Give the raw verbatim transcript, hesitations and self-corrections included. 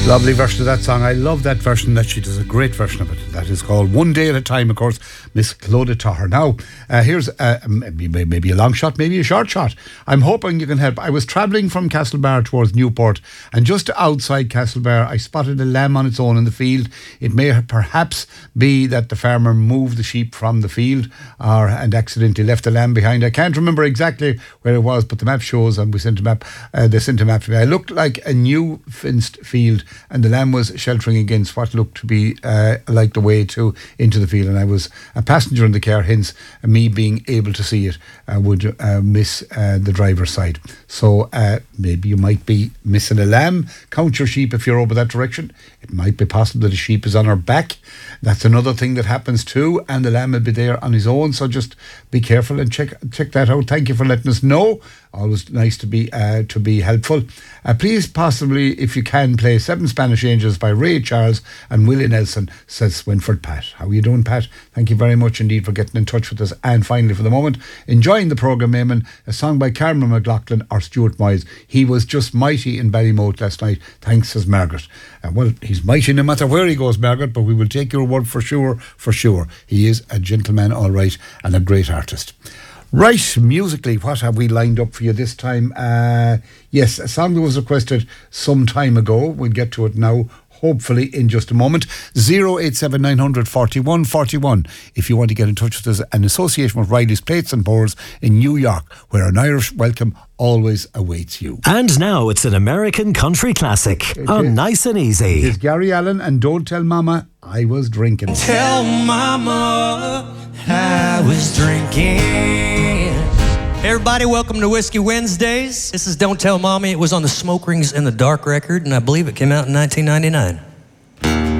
Lovely version of that song. I love that version. That she does a great version of it. That is called One Day at a Time, of course, Miss Clodagh Tahir. Now, uh, here's uh, maybe, maybe a long shot, maybe a short shot. I'm hoping you can help. I was travelling from Castlebar towards Newport, and just outside Castlebar, I spotted a lamb on its own in the field. It may perhaps be that the farmer moved the sheep from the field or and accidentally left the lamb behind. I can't remember exactly where it was, but the map shows, and we sent a map. Uh, they sent a map to me. I looked like a new fenced field, and the lamb was sheltering against what looked to be uh, like the way to into the field, and I was a passenger in the car, hence uh, me being able to see it uh, would uh, miss uh, the driver's side. So uh, maybe you might be missing a lamb. Count your sheep if you're over that direction. It might be possible that a sheep is on her back. That's another thing that happens too, and the lamb will be there on his own, so just be careful and check check that out. Thank you for letting us know. Always nice to be uh, to be helpful. Uh, please, possibly, if you can, play Seven Spanish Angels by Ray Charles and Willie Nelson, says Winford Pat. How are you doing, Pat? Thank you very much indeed for getting in touch with us. And finally, for the moment, enjoying the programme, Eamon, a song by Cameron McLaughlin or Stuart Moyes. He was just mighty in Ballymote last night. Thanks, says Margaret. Uh, well, he's mighty no matter where he goes, Margaret, but we will take your word for sure, for sure. He is a gentleman, all right, and a great artist. Right, musically, what have we lined up for you this time? Uh, yes, a song that was requested some time ago. We'll get to it now, hopefully in just a moment. zero eight seven nine hundred forty-one forty-one if you want to get in touch with us. An association with Riley's Plates and Boards in New York, where an Irish welcome always awaits you. And now it's an American country classic it on is, Nice and Easy. It is Gary Allan and Don't Tell Mama I Was Drinking. Tell Mama I was drinking. Hey everybody, welcome to Whiskey Wednesdays. This is Don't Tell Mommy. It was on the Smoke Rings in the Dark record, and I believe it came out in nineteen ninety-nine.